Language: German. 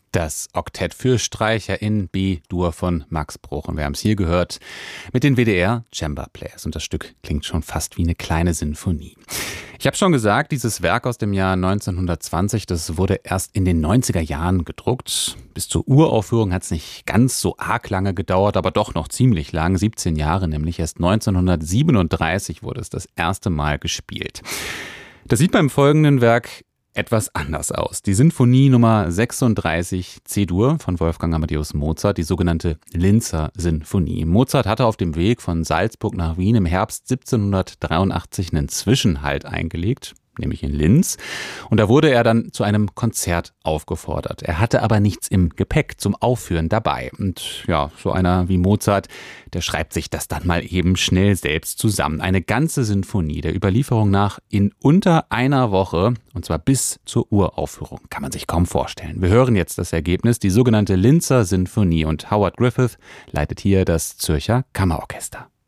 Das Oktett für Streicher in B-Dur von Max Bruch. Und wir haben es hier gehört mit den WDR Chamber Players. Und das Stück klingt schon fast wie eine kleine Sinfonie. Ich habe schon gesagt, dieses Werk aus dem Jahr 1920, das wurde erst in den 90er Jahren gedruckt. Bis zur Uraufführung hat es nicht ganz so arg lange gedauert, aber doch noch ziemlich lang, 17 Jahre nämlich. Erst 1937 wurde es das erste Mal gespielt. Das sieht beim folgenden Werk etwas anders aus. Die Sinfonie Nummer 36 C-Dur von Wolfgang Amadeus Mozart, die sogenannte Linzer Sinfonie. Mozart hatte auf dem Weg von Salzburg nach Wien im Herbst 1783 einen Zwischenhalt eingelegt, nämlich in Linz. Und da wurde er dann zu einem Konzert aufgefordert. Er hatte aber nichts im Gepäck zum Aufführen dabei. Und ja, so einer wie Mozart, der schreibt sich das dann mal eben schnell selbst zusammen. Eine ganze Sinfonie der Überlieferung nach in unter einer Woche, und zwar bis zur Uraufführung. Kann man sich kaum vorstellen. Wir hören jetzt das Ergebnis, die sogenannte Linzer Sinfonie. Und Howard Griffith leitet hier das Zürcher Kammerorchester.